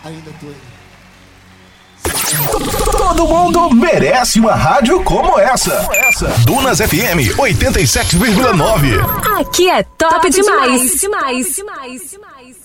Ainda tô aí. Todo mundo merece uma rádio como essa. Dunas FM 87,9. Aqui é top demais.